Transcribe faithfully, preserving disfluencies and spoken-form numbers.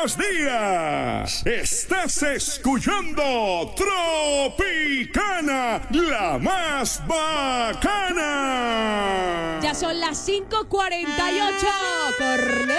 buenos días. Estás escuchando Tropicana, la más bacana. Ya son las cinco cuarenta y ocho. Corre.